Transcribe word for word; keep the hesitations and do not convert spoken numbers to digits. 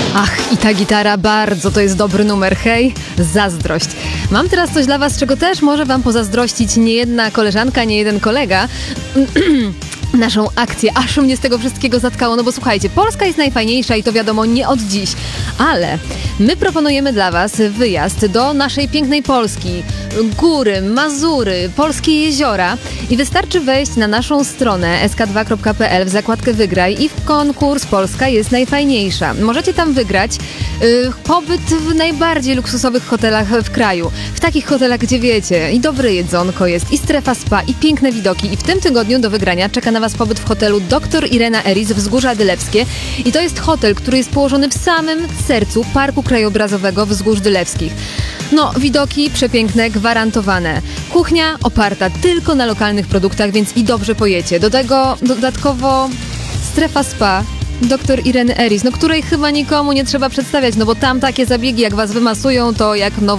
Ach, i ta gitara, bardzo to jest dobry numer, hej, zazdrość. Mam teraz coś dla was, czego też może wam pozazdrościć niejedna koleżanka, niejeden kolega. Naszą akcję, aż mnie z tego wszystkiego zatkało, no bo słuchajcie, Polska jest najfajniejsza i to wiadomo nie od dziś, ale my proponujemy dla was wyjazd do naszej pięknej Polski, góry, Mazury, polskie jeziora i wystarczy wejść na naszą stronę es ka dwa kropka pe el w zakładkę Wygraj i w konkurs Polska jest najfajniejsza. Możecie tam wygrać yy, pobyt w najbardziej luksusowych hotelach w kraju, w takich hotelach, gdzie wiecie, i dobre jedzonko jest, i strefa spa, i piękne widoki i w tym tygodniu do wygrania czeka na was pobyt w hotelu doktor Irena Eris Wzgórza Dylewskie i to jest hotel, który jest położony w samym sercu Parku Krajobrazowego Wzgórz Dylewskich. No, widoki przepiękne, gwarantowane. Kuchnia oparta tylko na lokalnych produktach, więc i dobrze pojecie. Do tego dodatkowo strefa spa doktor Ireny Eris, no której chyba nikomu nie trzeba przedstawiać, no bo tam takie zabiegi jak was wymasują, to jak no